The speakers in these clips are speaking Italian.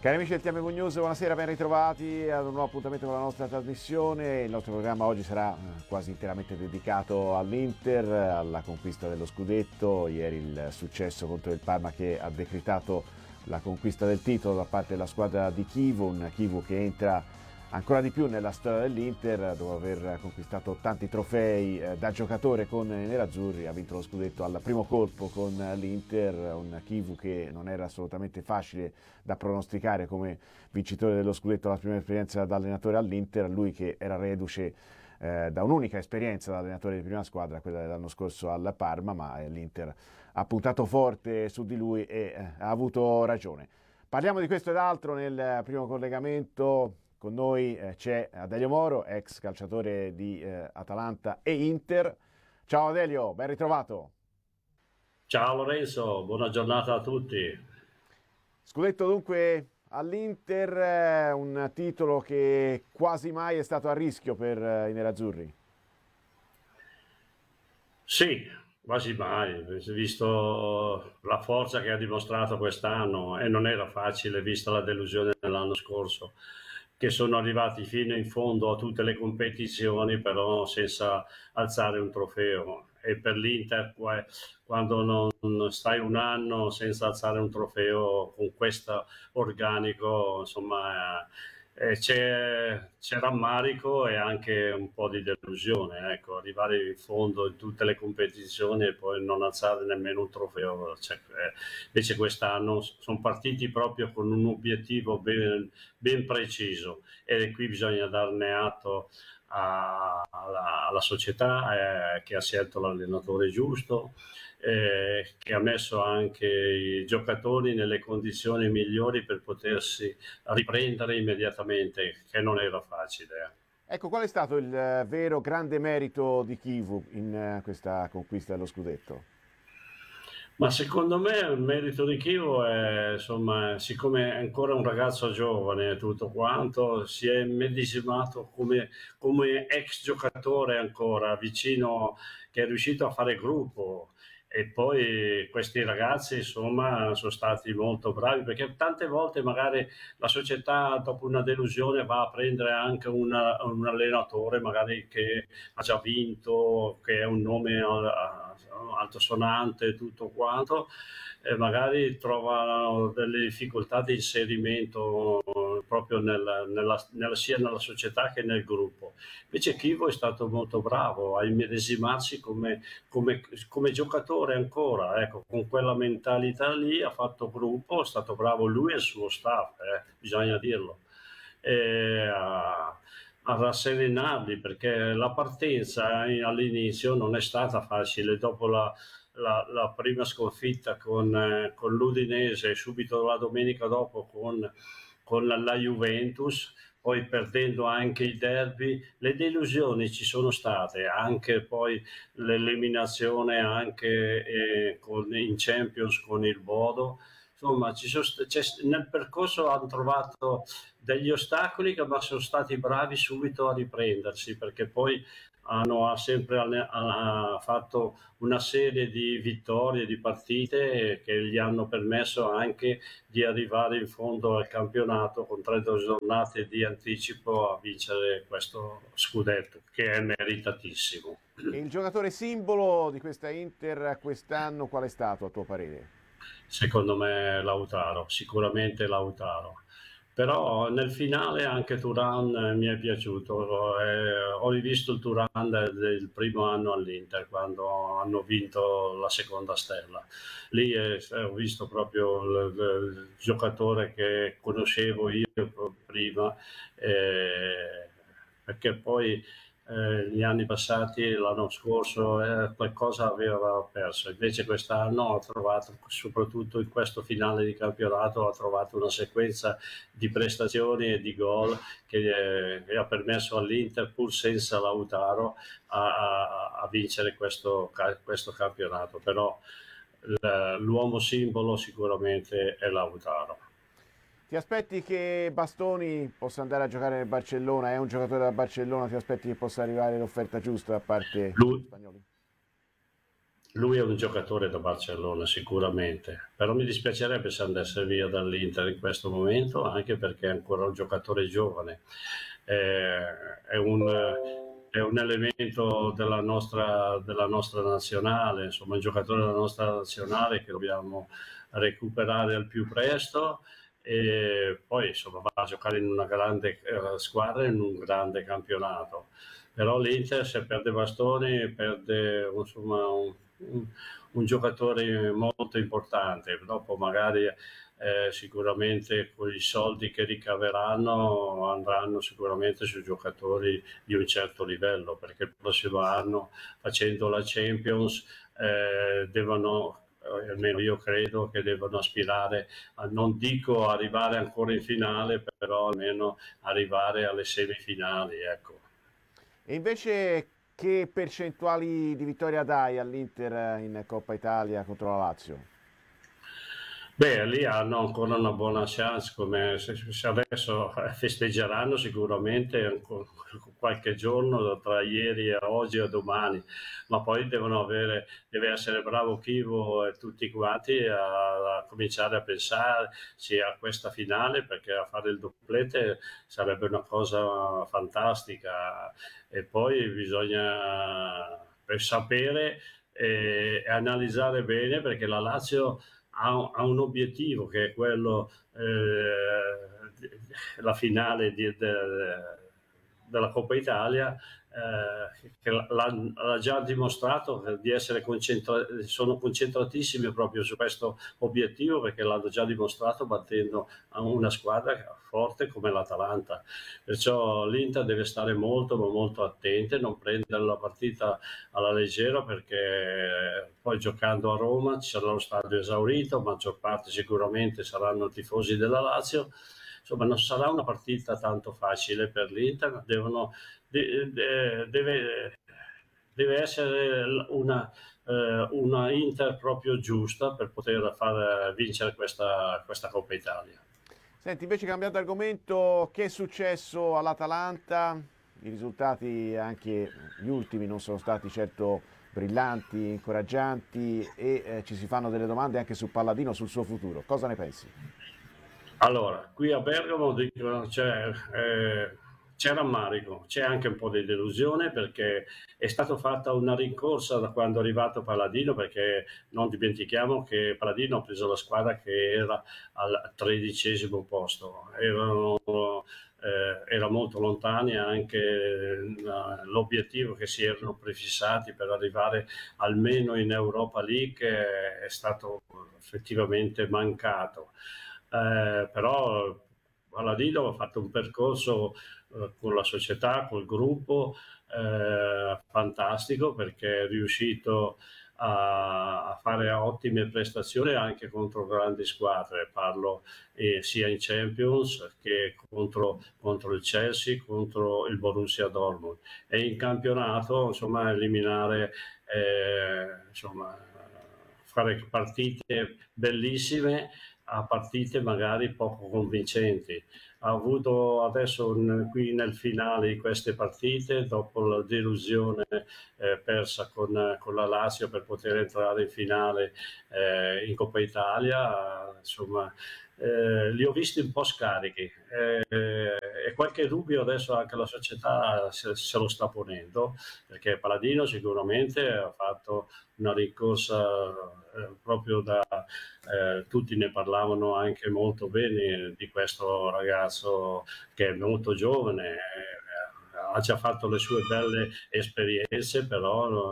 Cari amici del TMV News, buonasera, ben ritrovati ad un nuovo appuntamento con la nostra trasmissione. Il nostro programma oggi sarà quasi interamente dedicato all'Inter, alla conquista dello scudetto. Ieri il successo contro il Parma che ha decretato la conquista del titolo da parte della squadra di Chivu, un Chivu che entra ancora di più nella storia dell'Inter dopo aver conquistato tanti trofei da giocatore con i nerazzurri. Ha vinto lo scudetto al primo colpo con l'Inter, un Chivu che non era assolutamente facile da pronosticare come vincitore dello scudetto alla prima esperienza da allenatore all'Inter, lui che era reduce da un'unica esperienza da allenatore di prima squadra, quella dell'anno scorso al Parma, ma l'Inter ha puntato forte su di lui e ha avuto ragione. Parliamo di questo ed altro nel primo collegamento. Con noi c'è Adelio Moro, ex calciatore di Atalanta e Inter. Ciao Adelio, ben ritrovato. Ciao Lorenzo, buona giornata a tutti. Scudetto dunque all'Inter, un titolo che quasi mai è stato a rischio per i nerazzurri. Sì, quasi mai, visto la forza che ha dimostrato quest'anno e non era facile vista la delusione dell'anno scorso, che sono arrivati fino in fondo a tutte le competizioni però senza alzare un trofeo. E per l'Inter quando non stai un anno senza alzare un trofeo con questo organico, insomma, c'è rammarico e anche un po' di delusione, ecco, arrivare in fondo in tutte le competizioni e poi non alzare nemmeno un trofeo. Invece quest'anno sono partiti proprio con un obiettivo ben preciso e qui bisogna darne atto alla società che ha scelto l'allenatore giusto, che ha messo anche i giocatori nelle condizioni migliori per potersi riprendere immediatamente, che non era facile. Ecco, qual è stato il vero grande merito di Chivu in questa conquista dello scudetto? Ma secondo me il merito di Chievo è, insomma, siccome è ancora un ragazzo giovane e tutto quanto, si è immedesimato come ex giocatore ancora vicino, che è riuscito a fare gruppo. E poi questi ragazzi, insomma, sono stati molto bravi perché tante volte magari la società dopo una delusione va a prendere anche un allenatore magari che ha già vinto, che è un nome altosonante e tutto quanto, e magari trovano delle difficoltà di inserimento proprio sia nella società che nel gruppo. Invece Chivo è stato molto bravo a immedesimarsi come giocatore ancora, ecco, con quella mentalità lì ha fatto gruppo, è stato bravo lui e il suo staff, bisogna dirlo. A rasserenarli perché la partenza all'inizio non è stata facile dopo la prima sconfitta con l'Udinese e subito la domenica dopo con la Juventus, poi perdendo anche i derby. Le delusioni ci sono state, anche poi l'eliminazione anche in Champions con il Bodo. Insomma, nel percorso hanno trovato degli ostacoli che ma sono stati bravi subito a riprendersi perché poi hanno sempre fatto una serie di vittorie, di partite che gli hanno permesso anche di arrivare in fondo al campionato con 3 giornate di anticipo a vincere questo scudetto che è meritatissimo. E il giocatore simbolo di questa Inter quest'anno qual è stato a tuo parere? Secondo me Lautaro, sicuramente Lautaro. Però nel finale anche Thuram mi è piaciuto. Ho rivisto il Thuram del primo anno all'Inter quando hanno vinto la seconda stella. Lì ho visto proprio il giocatore che conoscevo io prima, perché poi gli anni passati, l'anno scorso, qualcosa aveva perso. Invece quest'anno ho trovato, soprattutto in questo finale di campionato, ho trovato una sequenza di prestazioni e di gol che ha permesso all'Inter, pur senza Lautaro, a vincere questo campionato. Però l'uomo simbolo sicuramente è Lautaro. Ti aspetti che Bastoni possa andare a giocare nel Barcellona? È un giocatore da Barcellona, ti aspetti che possa arrivare l'offerta giusta da parte degli Lui, spagnoli? lui è un giocatore da Barcellona sicuramente, però mi dispiacerebbe se andasse via dall'Inter in questo momento, anche perché è ancora un giocatore giovane. È è un elemento della nostra nazionale, insomma un giocatore della nostra nazionale che dobbiamo recuperare al più presto, e poi insomma va a giocare in una grande squadra, in un grande campionato. Però l'Inter, se perde Bastoni, perde insomma un giocatore molto importante. Dopo magari sicuramente con i soldi che ricaveranno andranno sicuramente su giocatori di un certo livello, perché il prossimo anno, facendo la Champions, devono, almeno io credo che devono aspirare a, non dico arrivare ancora in finale, però almeno arrivare alle semifinali, ecco. E invece che percentuali di vittoria dai all'Inter in Coppa Italia contro la Lazio? Beh, lì hanno ancora una buona chance, come se adesso festeggeranno sicuramente qualche giorno, tra ieri e oggi o domani, ma poi deve essere bravo Chivo e tutti quanti a cominciare a pensare sia a questa finale, perché a fare il doblete sarebbe una cosa fantastica. E poi bisogna sapere e analizzare bene, perché la Lazio ha un obiettivo che è quello, la finale della Coppa Italia, che l'ha già dimostrato di essere sono concentratissimi proprio su questo obiettivo, perché l'hanno già dimostrato battendo a una squadra forte come l'Atalanta. Perciò l'Inter deve stare molto ma molto attenta, non prendere la partita alla leggera, perché poi giocando a Roma ci sarà lo stadio esaurito, maggior parte sicuramente saranno tifosi della Lazio. Insomma, non sarà una partita tanto facile per l'Inter, deve, deve essere una Inter proprio giusta per poter far vincere questa Coppa Italia. Senti, invece cambiando argomento, che è successo all'Atalanta? I risultati, anche gli ultimi, non sono stati certo brillanti, incoraggianti e ci si fanno delle domande anche su Palladino, sul suo futuro. Cosa ne pensi? Allora, qui a Bergamo dicono c'è rammarico, c'è anche un po' di delusione, perché è stata fatta una rincorsa da quando è arrivato Palladino, perché non dimentichiamo che Palladino ha preso la squadra che era al 13° posto, era molto lontani anche l'obiettivo che si erano prefissati per arrivare almeno in Europa League, è stato effettivamente mancato. Però Palladino ha fatto un percorso con la società, col gruppo, fantastico, perché è riuscito a fare ottime prestazioni anche contro grandi squadre. Parlo sia in Champions che contro il Chelsea, contro il Borussia Dortmund, e in campionato insomma eliminare, insomma, fare partite bellissime a partite magari poco convincenti. Ha avuto adesso qui nel finale di queste partite, dopo la delusione persa con la Lazio per poter entrare in finale in Coppa Italia, insomma, li ho visti un po' scarichi, e qualche dubbio adesso anche la società se lo sta ponendo, perché Palladino sicuramente ha fatto una rincorsa proprio tutti ne parlavano anche molto bene di questo ragazzo che è molto giovane, ha già fatto le sue belle esperienze, però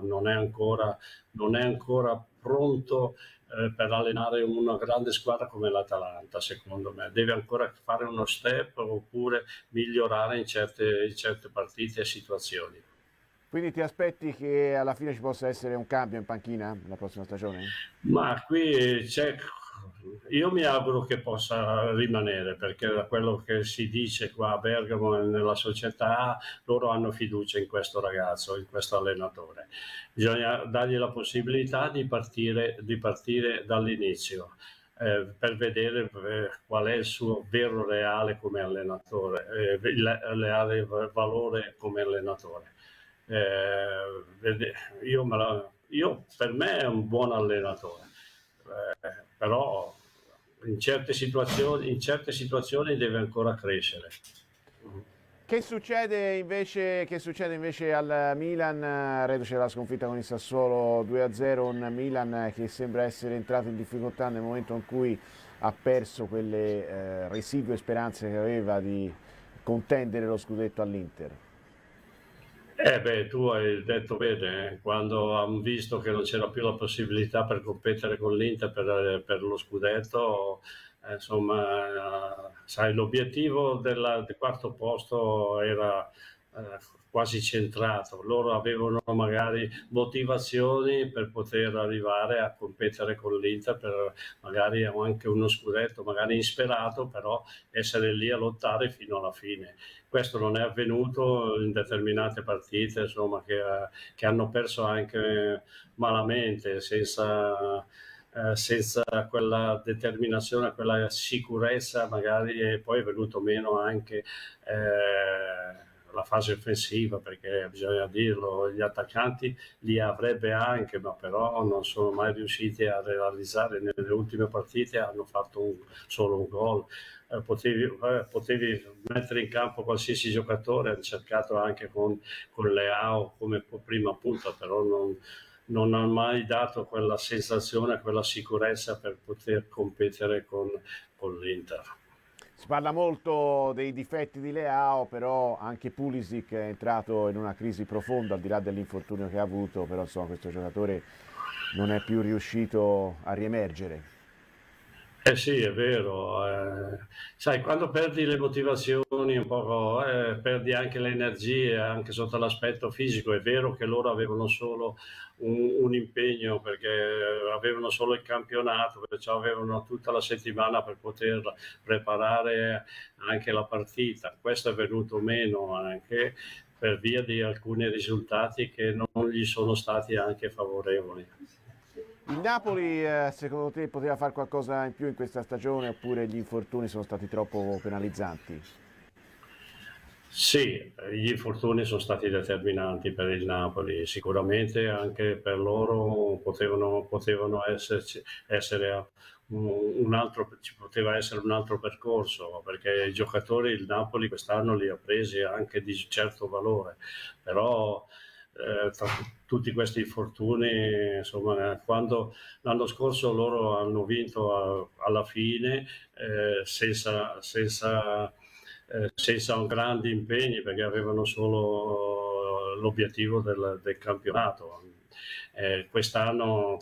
non è ancora pronto per allenare una grande squadra come l'Atalanta. Secondo me deve ancora fare uno step, oppure migliorare in certe partite e situazioni. Quindi ti aspetti che alla fine ci possa essere un cambio in panchina la prossima stagione? Ma qui io mi auguro che possa rimanere, perché da quello che si dice qua a Bergamo e nella società, loro hanno fiducia in questo ragazzo, in questo allenatore. Bisogna dargli la possibilità di partire dall'inizio, per vedere qual è il suo vero reale come allenatore, il reale valore come allenatore. Io per me è un buon allenatore, però in certe situazioni deve ancora crescere. Che succede invece al Milan, reduce la sconfitta con il Sassuolo 2-0, un Milan che sembra essere entrato in difficoltà nel momento in cui ha perso quelle residue speranze che aveva di contendere lo scudetto all'Inter. Tu hai detto bene, quando hanno visto che non c'era più la possibilità per competere con l'Inter per lo scudetto, insomma, sai, l'obiettivo del quarto posto era quasi centrato. Loro avevano magari motivazioni per poter arrivare a competere con l'Inter per magari anche uno scudetto, magari insperato, però essere lì a lottare fino alla fine. Questo non è avvenuto in determinate partite, insomma, che hanno perso anche malamente, senza quella determinazione, quella sicurezza, magari, e poi è venuto meno anche la fase offensiva, perché bisogna dirlo, gli attaccanti li avrebbe anche, ma però non sono mai riusciti a realizzare. Nelle ultime partite hanno fatto solo un gol. Potevi mettere in campo qualsiasi giocatore, hanno cercato anche con Leao come prima punta, però non ha mai dato quella sensazione, quella sicurezza per poter competere con l'Inter. Si parla molto dei difetti di Leao, però anche Pulisic è entrato in una crisi profonda al di là dell'infortunio che ha avuto, però insomma questo giocatore non è più riuscito a riemergere. Eh sì, è vero. Sai, quando perdi le motivazioni un po', perdi anche le energie, anche sotto l'aspetto fisico. È vero che loro avevano solo un impegno, perché avevano solo il campionato, perciò avevano tutta la settimana per poter preparare anche la partita. Questo è venuto meno anche per via di alcuni risultati che non gli sono stati anche favorevoli. Il Napoli, secondo te, poteva fare qualcosa in più in questa stagione oppure gli infortuni sono stati troppo penalizzanti? Sì, gli infortuni sono stati determinanti per il Napoli, sicuramente anche per loro potevano essere ci poteva essere un altro percorso, perché i giocatori il Napoli quest'anno li ha presi anche di certo valore, però tra tutti questi infortuni, insomma, quando l'anno scorso loro hanno vinto alla fine senza grandi impegni, perché avevano solo l'obiettivo del campionato. Quest'anno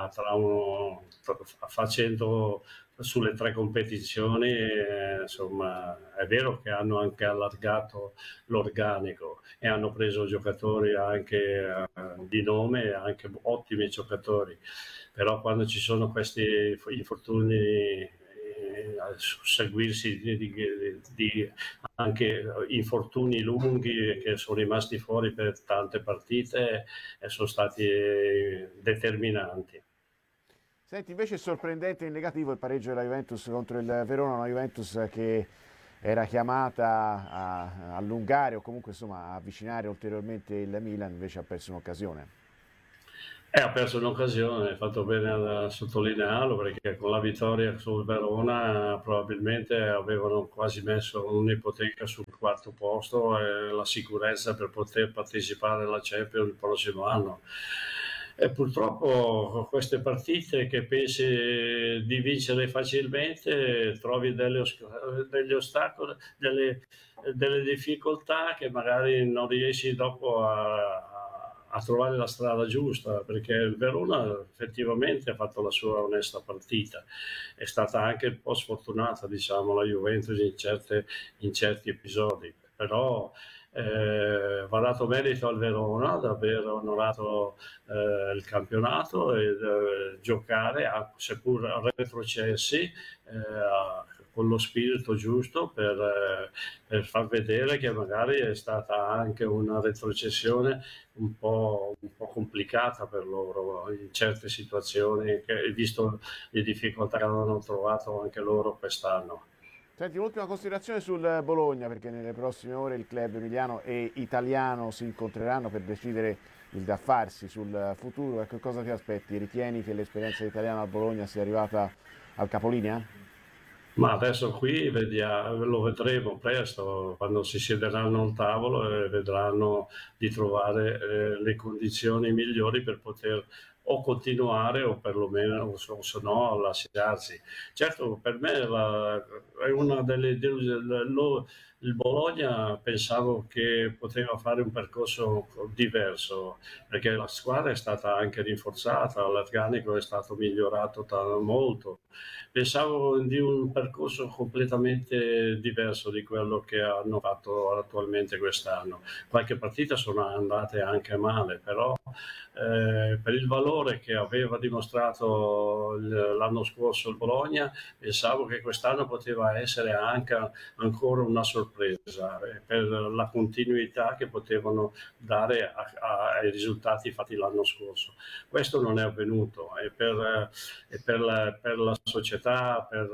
facendo sulle 3 competizioni, insomma, è vero che hanno anche allargato l'organico e hanno preso giocatori anche di nome e anche ottimi giocatori, però quando ci sono questi infortuni susseguirsi di anche infortuni lunghi che sono rimasti fuori per tante partite e sono stati determinanti. Senti, invece è sorprendente in negativo il pareggio della Juventus contro il Verona, una Juventus che era chiamata a allungare o comunque insomma a avvicinare ulteriormente il Milan, invece ha perso un'occasione. Ha perso un'occasione, hai fatto bene a sottolinearlo, perché con la vittoria sul Verona probabilmente avevano quasi messo un'ipoteca sul quarto posto e la sicurezza per poter partecipare alla Champions il prossimo anno. E purtroppo queste partite che pensi di vincere facilmente trovi degli ostacoli, delle difficoltà che magari non riesci dopo a trovare la strada giusta, perché il Verona effettivamente ha fatto la sua onesta partita, è stata anche un po' sfortunata, diciamo, la Juventus in certi episodi, però va dato merito al Verona di aver onorato il campionato e giocare, seppur retrocessi, con lo spirito giusto per far vedere che magari è stata anche una retrocessione un po' complicata per loro in certe situazioni, visto le difficoltà che hanno trovato anche loro quest'anno. Senti, un'ultima considerazione sul Bologna, perché nelle prossime ore il club emiliano e italiano si incontreranno per decidere il da farsi sul futuro. Ecco, cosa ti aspetti? Ritieni che l'esperienza italiana al Bologna sia arrivata al capolinea? Ma adesso qui lo vedremo presto, quando si siederanno al tavolo e vedranno di trovare le condizioni migliori per poter o continuare o perlomeno, o se no, lasciarsi. Certo, per me è una delle il Bologna pensavo che poteva fare un percorso diverso, perché la squadra è stata anche rinforzata, l'organico è stato migliorato molto. Pensavo di un percorso completamente diverso di quello che hanno fatto attualmente quest'anno. Qualche partita sono andate anche male, però per il valore che aveva dimostrato l'anno scorso il Bologna, pensavo che quest'anno poteva essere anche ancora una sorpresa per la continuità che potevano dare ai risultati fatti l'anno scorso. Questo non è avvenuto per la società, per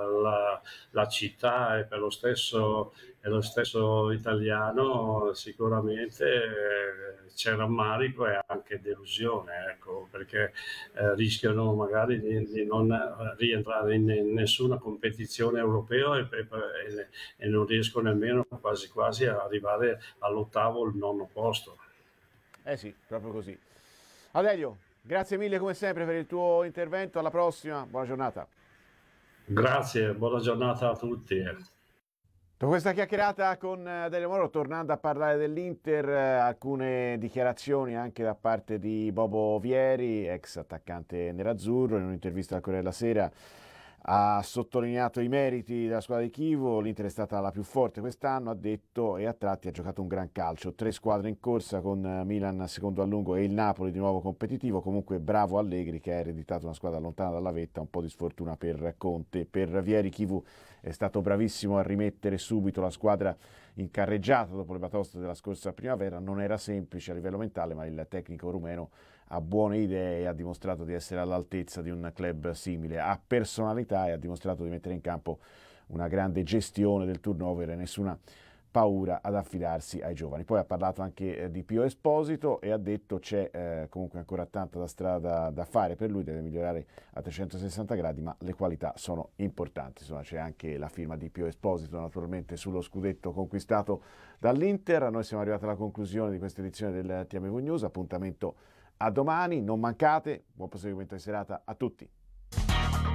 la città e per lo stesso italiano sicuramente c'è rammarico e anche delusione, ecco, perché rischiano magari di non rientrare in nessuna competizione europea e non riescono nemmeno quasi quasi a arrivare all'8º o il 9º posto. Eh sì, proprio così. Adelio, grazie mille come sempre per il tuo intervento, alla prossima, buona giornata. Grazie, buona giornata a tutti. Dopo questa chiacchierata con Adelio Moro, tornando a parlare dell'Inter, alcune dichiarazioni anche da parte di Bobo Vieri, ex attaccante nerazzurro, in un'intervista al Corriere della Sera ha sottolineato i meriti della squadra di Chievo. L'Inter è stata la più forte quest'anno, ha detto, e a tratti ha giocato un gran calcio. 3 squadre in corsa con Milan secondo a lungo e il Napoli di nuovo competitivo. Comunque bravo Allegri che ha ereditato una squadra lontana dalla vetta, un po' di sfortuna per Conte. Per Vieri Chievo è stato bravissimo a rimettere subito la squadra in carreggiata dopo le batoste della scorsa primavera. Non era semplice a livello mentale, ma il tecnico rumeno ha buone idee e ha dimostrato di essere all'altezza di un club simile, ha personalità e ha dimostrato di mettere in campo una grande gestione del turnover e nessuna paura ad affidarsi ai giovani. Poi ha parlato anche di Pio Esposito e ha detto c'è comunque ancora tanta strada da fare per lui, deve migliorare a 360 gradi, ma le qualità sono importanti. Insomma, c'è anche la firma di Pio Esposito naturalmente sullo scudetto conquistato dall'Inter. Noi siamo arrivati alla conclusione di questa edizione del TMV News, appuntamento a domani, non mancate, buon proseguimento di serata a tutti.